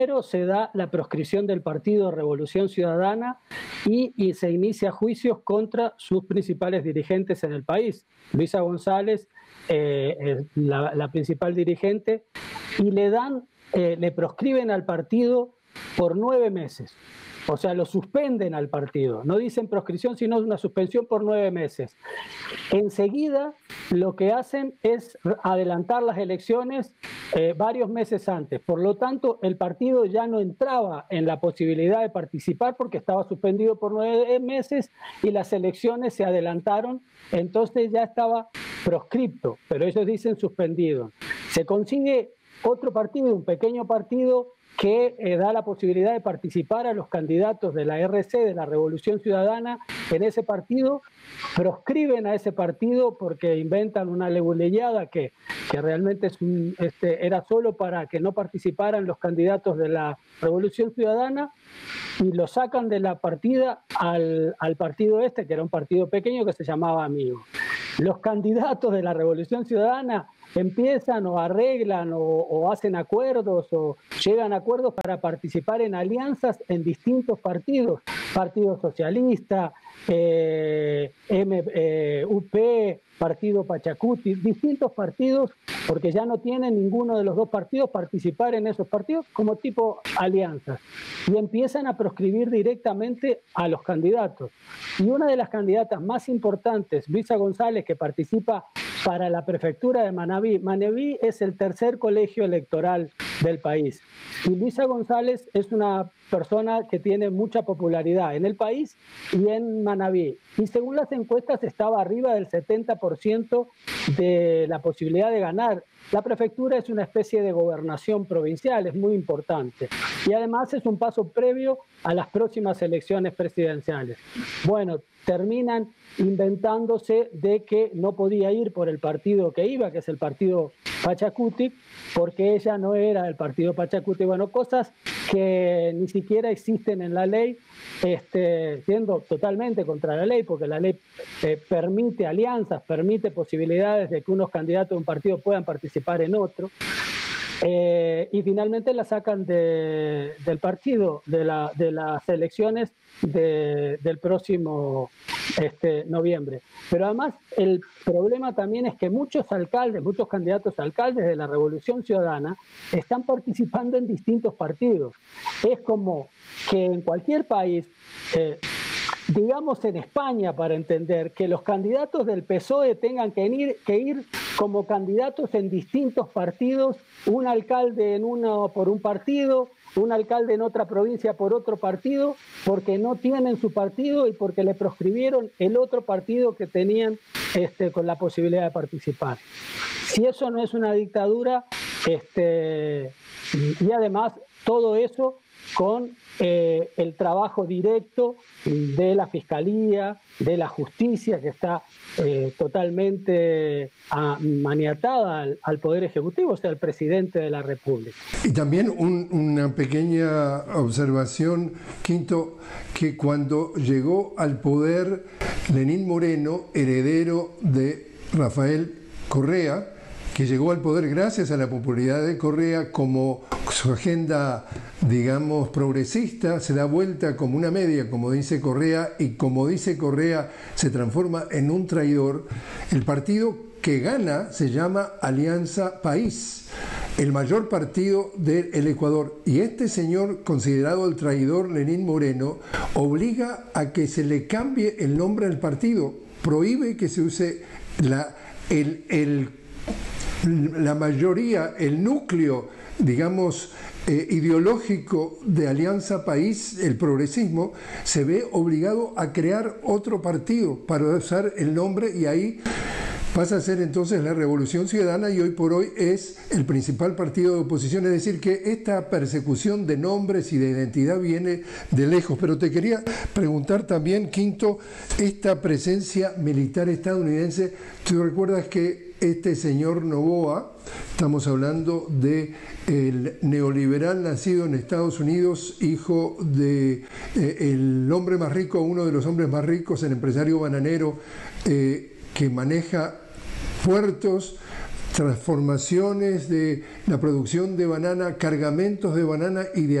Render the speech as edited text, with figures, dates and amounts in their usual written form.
se da la proscripción del partido Revolución Ciudadana y se inicia juicios contra sus principales dirigentes en el país. Luisa González, la principal dirigente, y le proscriben al partido por 9 meses. O sea, lo suspenden al partido. No dicen proscripción, sino una suspensión por 9 meses. Enseguida, lo que hacen es adelantar las elecciones varios meses antes. Por lo tanto, el partido ya no entraba en la posibilidad de participar porque estaba suspendido por 9 meses y las elecciones se adelantaron. Entonces ya estaba proscripto, pero ellos dicen suspendido. Se consigue otro partido, un pequeño partido, que da la posibilidad de participar a los candidatos de la RC, de la Revolución Ciudadana, en ese partido. Proscriben a ese partido porque inventan una leguleyada que realmente era solo para que no participaran los candidatos de la Revolución Ciudadana, y lo sacan de la partida al partido que era un partido pequeño que se llamaba Amigo. Los candidatos de la Revolución Ciudadana empiezan o arreglan o hacen acuerdos o llegan a acuerdos para participar en alianzas en distintos partidos, Partido Socialista, UP, Partido Pachacuti, distintos partidos, porque ya no tienen ninguno de los dos partidos participar en esos partidos como tipo alianzas, y empiezan a proscribir directamente a los candidatos. Y una de las candidatas más importantes, Luisa González, que participa para la prefectura de Manabí. Manabí es el tercer colegio electoral del país. Y Luisa González es una persona que tiene mucha popularidad en el país y en Manabí. Y según las encuestas estaba arriba del 70% de la posibilidad de ganar. La prefectura es una especie de gobernación provincial, es muy importante. Y además es un paso previo a las próximas elecciones presidenciales. Bueno, terminan inventándose de que no podía ir por el partido que iba, que es el partido Pachacuti, porque ella no era del partido Pachacuti. Bueno, cosas que ni siquiera existen en la ley, siendo totalmente contra la ley, porque la ley permite alianzas, permite posibilidades de que unos candidatos de un partido puedan participar en otro. Y finalmente la sacan del partido, de las elecciones del próximo noviembre. Pero además el problema también es que muchos candidatos a alcaldes de la Revolución Ciudadana están participando en distintos partidos. Es como que en cualquier país, digamos en España, para entender, que los candidatos del PSOE tengan que ir como candidatos en distintos partidos, un alcalde en uno por un partido, un alcalde en otra provincia por otro partido, porque no tienen su partido y porque le proscribieron el otro partido que tenían con la posibilidad de participar. Si eso no es una dictadura, y además todo eso con el trabajo directo de la Fiscalía, de la Justicia, que está totalmente maniatada al Poder Ejecutivo, o sea, al Presidente de la República. Y también una pequeña observación, Quinto, que cuando llegó al poder Lenín Moreno, heredero de Rafael Correa, que llegó al poder gracias a la popularidad de Correa, como su agenda, digamos, progresista, se da vuelta como una media, como dice Correa, y como dice Correa, se transforma en un traidor. El partido que gana se llama Alianza País, el mayor partido del Ecuador. Y este señor, considerado el traidor Lenín Moreno, obliga a que se le cambie el nombre del partido, prohíbe que se use la mayoría, el núcleo, digamos, ideológico de Alianza País, el progresismo, se ve obligado a crear otro partido para usar el nombre, y ahí pasa a ser entonces la Revolución Ciudadana, y hoy por hoy es el principal partido de oposición. Es decir, que esta persecución de nombres y de identidad viene de lejos. Pero te quería preguntar también, Quinto, esta presencia militar estadounidense. ¿Tú recuerdas que este señor Noboa, estamos hablando de el neoliberal nacido en Estados Unidos, hijo de el hombre más rico, uno de los hombres más ricos, el empresario bananero, que maneja puertos, transformaciones de la producción de banana, cargamentos de banana y de